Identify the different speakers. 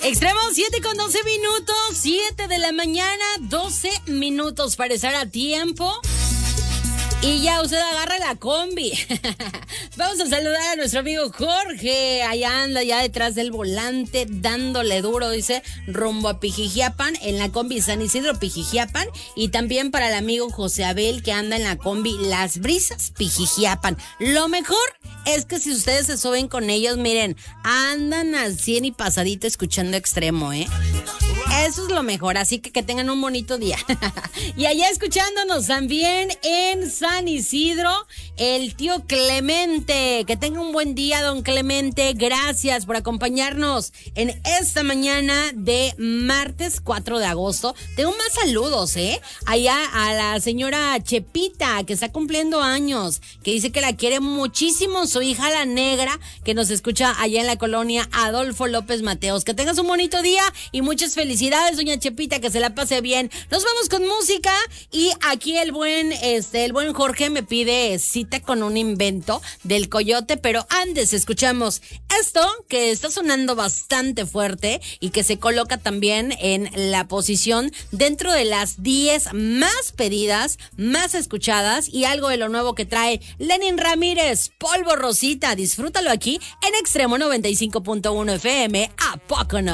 Speaker 1: Extremo 7 con 12 minutos, 7 de la mañana, 12 minutos para estar a tiempo. Y ya usted agarra la combi. Vamos a saludar a nuestro amigo Jorge. Allá anda, ya detrás del volante, dándole duro, dice, rumbo a Pijijiapan, en la combi San Isidro, Pijijiapan. Y también para el amigo José Abel, que anda en la combi Las Brisas, Pijijiapan. Lo mejor es que si ustedes se suben con ellos, miren, andan al 100 y pasadito escuchando Extremo, ¿eh? Eso es lo mejor, así que tengan un bonito día. Y allá escuchándonos también en San Isidro, el tío Clemente. Que tenga un buen día, don Clemente. Gracias por acompañarnos en esta mañana de martes 4 de agosto. Tengo más saludos, allá a la señora Chepita, que está cumpliendo años, que dice que la quiere muchísimo su hija la negra, que nos escucha allá en la colonia Adolfo López Mateos. Que tengas un bonito día y muchas felicidades, doña Chepita, que se la pase bien. Nos vamos con música y aquí el buen Jorge me pide cita con un invento del Coyote, pero antes escuchamos esto que está sonando bastante fuerte y que se coloca también en la posición dentro de las 10 más pedidas, más escuchadas, y algo de lo nuevo que trae Lenin Ramírez, Polvo Rosita. Disfrútalo aquí en Extremo 95.1 FM. ¿A poco no?